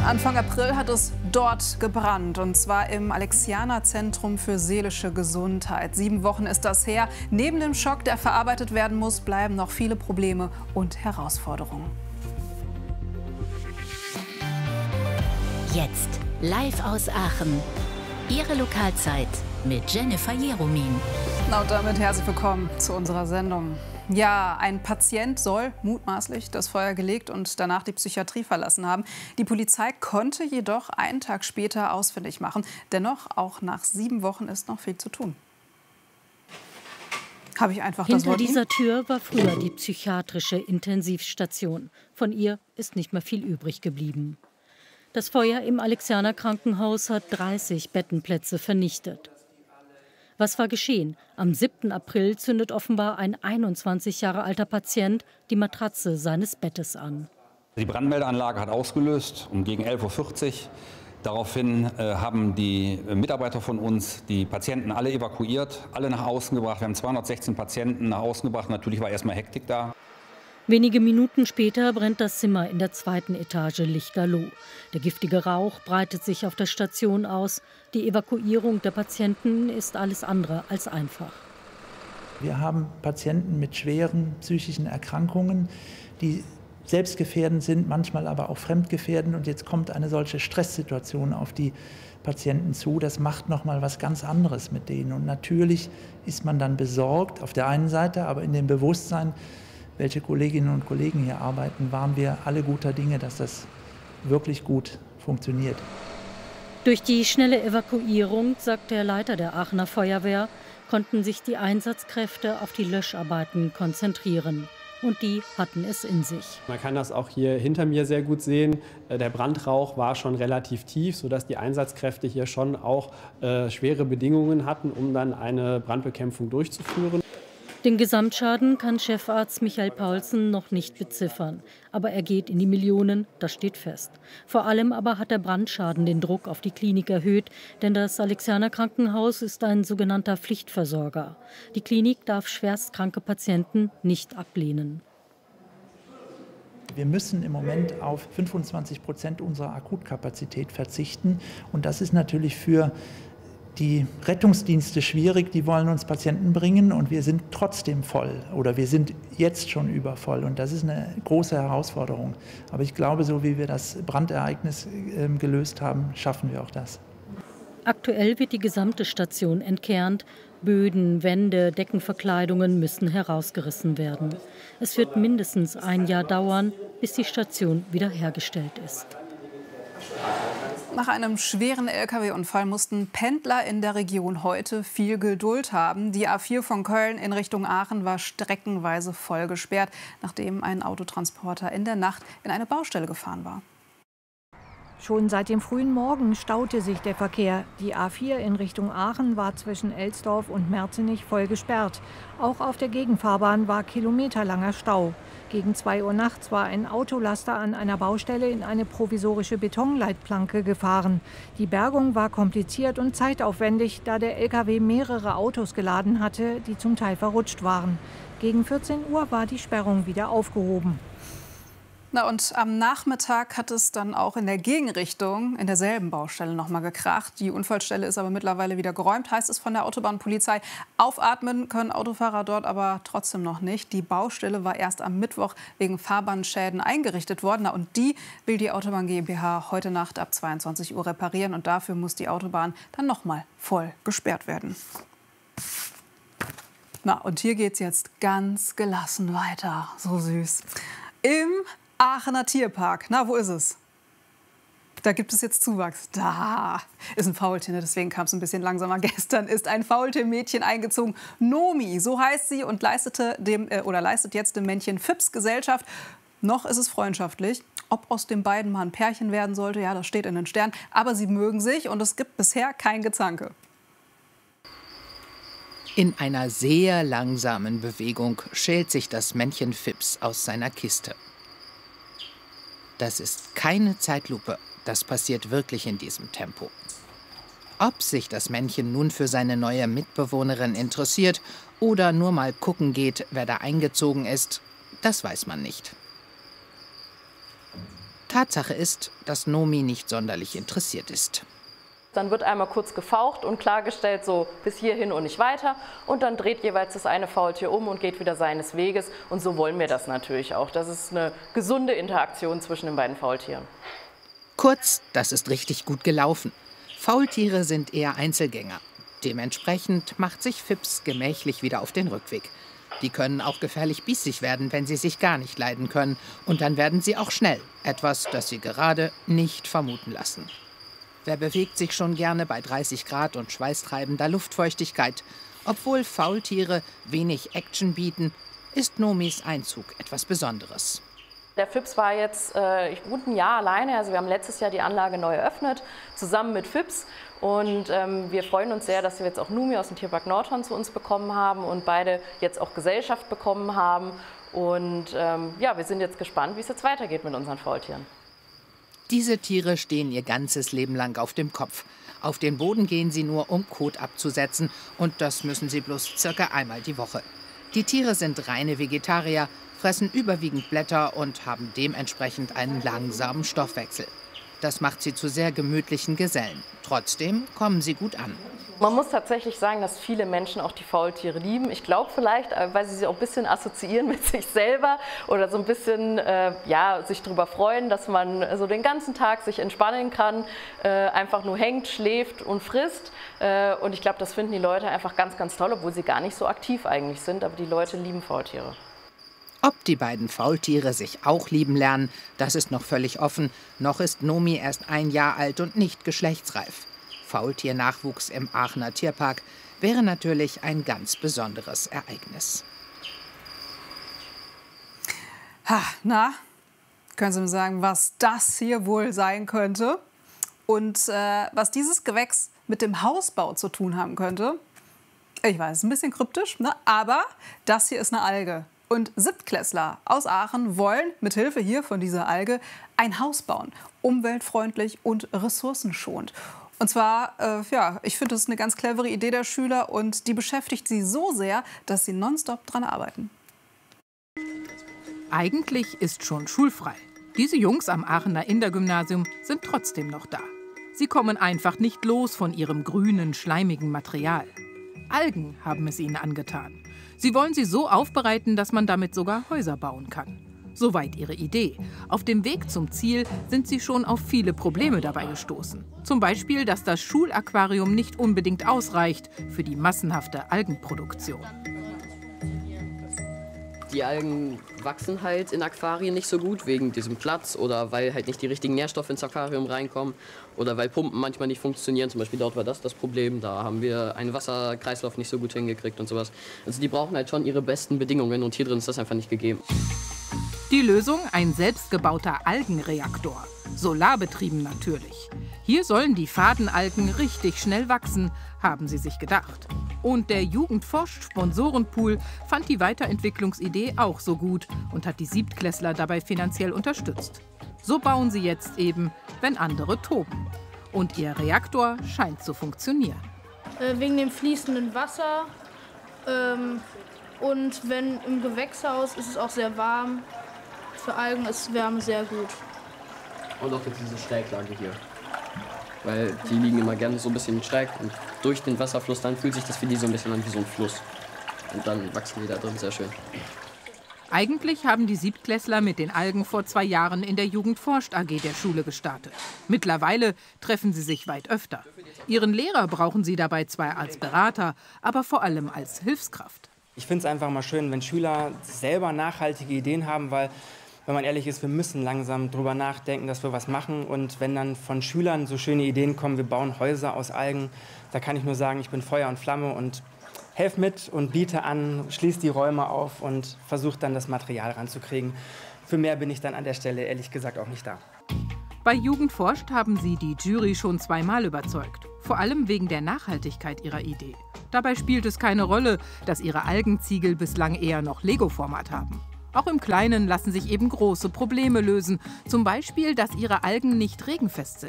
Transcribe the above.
Anfang April hat es dort gebrannt, und zwar im Alexianer-Zentrum für seelische Gesundheit. 7 Wochen ist das her. Neben dem Schock, der verarbeitet werden muss, bleiben noch viele Probleme und Herausforderungen. Jetzt live aus Aachen. Ihre Lokalzeit mit Jennifer Jeromin. Und damit herzlich willkommen zu unserer Sendung. Ja, ein Patient soll mutmaßlich das Feuer gelegt und danach die Psychiatrie verlassen haben. Die Polizei konnte jedoch einen Tag später ausfindig machen. Dennoch, auch nach 7 Wochen ist noch viel zu tun. Habe ich einfach das Wort. Hinter dieser Tür war früher die psychiatrische Intensivstation. Von ihr ist nicht mehr viel übrig geblieben. Das Feuer im Alexianer Krankenhaus hat 30 Bettenplätze vernichtet. Was war geschehen? Am 7. April zündet offenbar ein 21 Jahre alter Patient die Matratze seines Bettes an. Die Brandmeldeanlage hat ausgelöst gegen 11:40 Uhr. Daraufhin haben die Mitarbeiter von uns die Patienten alle evakuiert, alle nach außen gebracht. Wir haben 216 Patienten nach außen gebracht. Natürlich war erstmal Hektik da. Wenige Minuten später brennt das Zimmer in der 2. Etage lichterloh. Der giftige Rauch breitet sich auf der Station aus. Die Evakuierung der Patienten ist alles andere als einfach. Wir haben Patienten mit schweren psychischen Erkrankungen, die selbstgefährdend sind, manchmal aber auch fremdgefährdend. Und jetzt kommt eine solche Stresssituation auf die Patienten zu. Das macht noch mal was ganz anderes mit denen. Und natürlich ist man dann besorgt auf der einen Seite, aber in dem Bewusstsein, welche Kolleginnen und Kollegen hier arbeiten, waren wir alle guter Dinge, dass das wirklich gut funktioniert. Durch die schnelle Evakuierung, sagt der Leiter der Aachener Feuerwehr, konnten sich die Einsatzkräfte auf die Löscharbeiten konzentrieren. Und die hatten es in sich. Man kann das auch hier hinter mir sehr gut sehen. Der Brandrauch war schon relativ tief, sodass die Einsatzkräfte hier schon auch schwere Bedingungen hatten, um dann eine Brandbekämpfung durchzuführen. Den Gesamtschaden kann Chefarzt Michael Paulsen noch nicht beziffern. Aber er geht in die Millionen, das steht fest. Vor allem aber hat der Brandschaden den Druck auf die Klinik erhöht, denn das Alexianer Krankenhaus ist ein sogenannter Pflichtversorger. Die Klinik darf schwerstkranke Patienten nicht ablehnen. Wir müssen im Moment auf 25% unserer Akutkapazität verzichten. Und das ist natürlich für die Rettungsdienste schwierig, die wollen uns Patienten bringen und wir sind trotzdem voll oder wir sind jetzt schon übervoll und das ist eine große Herausforderung. Aber ich glaube, so wie wir das Brandereignis gelöst haben, schaffen wir auch das. Aktuell wird die gesamte Station entkernt. Böden, Wände, Deckenverkleidungen müssen herausgerissen werden. Es wird mindestens ein Jahr dauern, bis die Station wiederhergestellt ist. Nach einem schweren Lkw-Unfall mussten Pendler in der Region heute viel Geduld haben. Die A4 von Köln in Richtung Aachen war streckenweise voll gesperrt, nachdem ein Autotransporter in der Nacht in eine Baustelle gefahren war. Schon seit dem frühen Morgen staute sich der Verkehr. Die A4 in Richtung Aachen war zwischen Elsdorf und Merzenich voll gesperrt. Auch auf der Gegenfahrbahn war kilometerlanger Stau. Gegen 2 Uhr nachts war ein Autolaster an einer Baustelle in eine provisorische Betonleitplanke gefahren. Die Bergung war kompliziert und zeitaufwendig, da der LKW mehrere Autos geladen hatte, die zum Teil verrutscht waren. Gegen 14 Uhr war die Sperrung wieder aufgehoben. Na, und am Nachmittag hat es dann auch in der Gegenrichtung in derselben Baustelle noch mal gekracht. Die Unfallstelle ist aber mittlerweile wieder geräumt, heißt es von der Autobahnpolizei. Aufatmen können Autofahrer dort aber trotzdem noch nicht. Die Baustelle war erst am Mittwoch wegen Fahrbahnschäden eingerichtet worden. Na, und die will die Autobahn GmbH heute Nacht ab 22 Uhr reparieren. Und dafür muss die Autobahn dann noch mal voll gesperrt werden. Na, und hier geht's jetzt ganz gelassen weiter. So süß. Im Aachener Tierpark. Na, wo ist es? Da gibt es jetzt Zuwachs. Da ist ein Faultier, deswegen kam es ein bisschen langsamer. Gestern ist ein Faultiermädchen eingezogen. Nomi, so heißt sie, und leistet jetzt dem Männchen Fips Gesellschaft. Noch ist es freundschaftlich. Ob aus den beiden mal ein Pärchen werden sollte, ja, das steht in den Sternen. Aber sie mögen sich und es gibt bisher kein Gezanke. In einer sehr langsamen Bewegung schält sich das Männchen Fips aus seiner Kiste. Das ist keine Zeitlupe, das passiert wirklich in diesem Tempo. Ob sich das Männchen nun für seine neue Mitbewohnerin interessiert oder nur mal gucken geht, wer da eingezogen ist, das weiß man nicht. Tatsache ist, dass Nomi nicht sonderlich interessiert ist. Dann wird einmal kurz gefaucht und klargestellt, so bis hierhin und nicht weiter. Und dann dreht jeweils das eine Faultier um und geht wieder seines Weges. Und so wollen wir das natürlich auch. Das ist eine gesunde Interaktion zwischen den beiden Faultieren. Kurz, das ist richtig gut gelaufen. Faultiere sind eher Einzelgänger. Dementsprechend macht sich Fips gemächlich wieder auf den Rückweg. Die können auch gefährlich biesig werden, wenn sie sich gar nicht leiden können. Und dann werden sie auch schnell. Etwas, das sie gerade nicht vermuten lassen. Wer bewegt sich schon gerne bei 30 Grad und schweißtreibender Luftfeuchtigkeit? Obwohl Faultiere wenig Action bieten, ist Nomis Einzug etwas Besonderes. Der Fips war jetzt gut ein Jahr alleine. Also wir haben letztes Jahr die Anlage neu eröffnet, zusammen mit Fips. Und wir freuen uns sehr, dass wir jetzt auch Nomi aus dem Tierpark Nordhorn zu uns bekommen haben und beide jetzt auch Gesellschaft bekommen haben. Und ja, wir sind jetzt gespannt, wie es jetzt weitergeht mit unseren Faultieren. Diese Tiere stehen ihr ganzes Leben lang auf dem Kopf. Auf den Boden gehen sie nur, um Kot abzusetzen. Und das müssen sie bloß circa einmal die Woche. Die Tiere sind reine Vegetarier, fressen überwiegend Blätter und haben dementsprechend einen langsamen Stoffwechsel. Das macht sie zu sehr gemütlichen Gesellen. Trotzdem kommen sie gut an. Man muss tatsächlich sagen, dass viele Menschen auch die Faultiere lieben. Ich glaube vielleicht, weil sie sich auch ein bisschen assoziieren mit sich selber oder so ein bisschen ja, sich darüber freuen, dass man so den ganzen Tag sich entspannen kann, einfach nur hängt, schläft und frisst. Und ich glaube, das finden die Leute einfach ganz, ganz toll, obwohl sie gar nicht so aktiv eigentlich sind. Aber die Leute lieben Faultiere. Ob die beiden Faultiere sich auch lieben lernen, das ist noch völlig offen. Noch ist Nomi erst 1 Jahr alt und nicht geschlechtsreif. Faultiernachwuchs im Aachener Tierpark wäre natürlich ein ganz besonderes Ereignis. Ha, na, können Sie mir sagen, was das hier wohl sein könnte? Und was dieses Gewächs mit dem Hausbau zu tun haben könnte? Ich weiß, ein bisschen kryptisch, ne? Aber das hier ist eine Alge. Und Siebtklässler aus Aachen wollen mit Hilfe hier von dieser Alge ein Haus bauen. Umweltfreundlich und ressourcenschonend. Und zwar, ja, ich finde, das ist eine ganz clevere Idee der Schüler und die beschäftigt sie so sehr, dass sie nonstop dran arbeiten. Eigentlich ist schon schulfrei. Diese Jungs am Aachener Indergymnasium sind trotzdem noch da. Sie kommen einfach nicht los von ihrem grünen, schleimigen Material. Algen haben es ihnen angetan. Sie wollen sie so aufbereiten, dass man damit sogar Häuser bauen kann. Soweit ihre Idee. Auf dem Weg zum Ziel sind sie schon auf viele Probleme dabei gestoßen. Zum Beispiel, dass das Schulaquarium nicht unbedingt ausreicht für die massenhafte Algenproduktion. Die Algen wachsen halt in Aquarien nicht so gut wegen diesem Platz oder weil halt nicht die richtigen Nährstoffe ins Aquarium reinkommen oder weil Pumpen manchmal nicht funktionieren. Zum Beispiel dort war das Problem, da haben wir einen Wasserkreislauf nicht so gut hingekriegt und sowas. Also die brauchen halt schon ihre besten Bedingungen und hier drin ist das einfach nicht gegeben. Die Lösung: ein selbstgebauter Algenreaktor. Solarbetrieben natürlich. Hier sollen die Fadenalgen richtig schnell wachsen, haben sie sich gedacht. Und der Jugendforscht-Sponsorenpool fand die Weiterentwicklungsidee auch so gut und hat die Siebtklässler dabei finanziell unterstützt. So bauen sie jetzt eben, wenn andere toben. Und ihr Reaktor scheint zu funktionieren. Wegen dem fließenden Wasser und wenn im Gewächshaus ist es auch sehr warm. Für Algen ist Wärme sehr gut. Und auch jetzt diese Schräglage hier. Weil die liegen immer gerne so ein bisschen schräg und durch den Wasserfluss dann fühlt sich das für die so ein bisschen an wie so ein Fluss. Und dann wachsen die da drin sehr schön. Eigentlich haben die Siebtklässler mit den Algen vor 2 Jahren in der Jugendforscht AG der Schule gestartet. Mittlerweile treffen sie sich weit öfter. Ihren Lehrer brauchen sie dabei zwar als Berater, aber vor allem als Hilfskraft. Ich finde es einfach mal schön, wenn Schüler selber nachhaltige Ideen haben, weil, wenn man ehrlich ist, wir müssen langsam drüber nachdenken, dass wir was machen. Und wenn dann von Schülern so schöne Ideen kommen, wir bauen Häuser aus Algen, da kann ich nur sagen, ich bin Feuer und Flamme und helfe mit und biete an, schließe die Räume auf und versuche dann das Material ranzukriegen. Für mehr bin ich dann an der Stelle ehrlich gesagt auch nicht da. Bei Jugendforscht haben sie die Jury schon 2-mal überzeugt. Vor allem wegen der Nachhaltigkeit ihrer Idee. Dabei spielt es keine Rolle, dass ihre Algenziegel bislang eher noch Lego-Format haben. Auch im Kleinen lassen sich eben große Probleme lösen. Zum Beispiel, dass ihre Algen nicht regenfest sind.